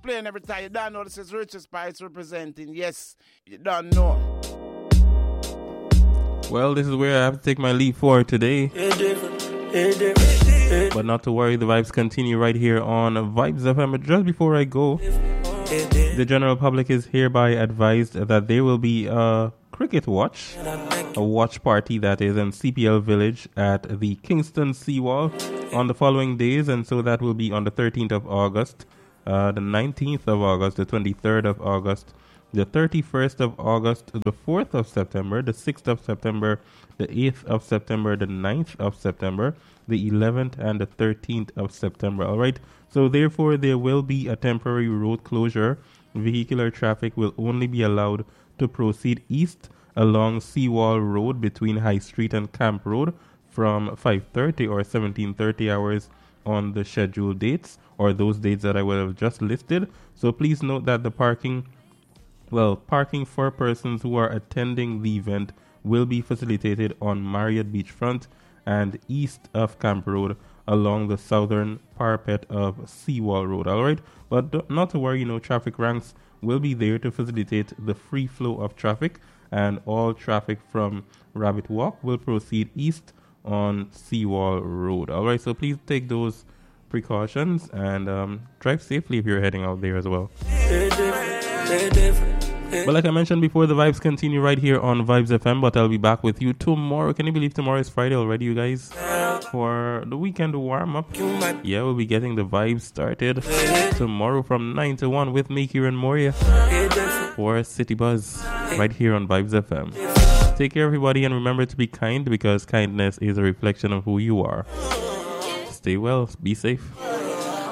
playing every time. You don't know this is Richard Spice representing. Yes, you don't know. Well, this is where I have to take my leave for today. But not to worry, the vibes continue right here on Vibes FM. But just before I go, the general public is hereby advised that there will be a cricket watch, a watch party that is in CPL Village at the Kingston Seawall on the following days. And so that will be on the 13th of August, the 19th of August, the 23rd of August, the 31st of August, the 4th of September, the 6th of September, the 8th of September, the 9th of September, the 11th and the 13th of September. All right. So therefore, there will be a temporary road closure. Vehicular traffic will only be allowed to proceed east along Seawall Road between High Street and Camp Road from 5:30 or 17:30 hours on the scheduled dates, or those dates that I would have just listed. So please note that the parking for persons who are attending the event will be facilitated on Marriott Beachfront and east of Camp Road along the southern parapet of Seawall Road. All right, but not to worry, traffic ranks will be there to facilitate the free flow of traffic, and all traffic from Rabbit Walk will proceed east on Seawall Road. All right, so please take those precautions and drive safely if you're heading out there as well. But like I mentioned before, the vibes continue right here on Vibes FM, but I'll be back with you tomorrow. Can you believe tomorrow is Friday already, you guys? For the weekend warm up. Yeah, we'll be getting the vibes started tomorrow from 9 to 1 with me, Kieran Moria, for City Buzz right here on Vibes FM. Take care, everybody, and remember to be kind, because kindness is a reflection of who you are. Stay well, be safe.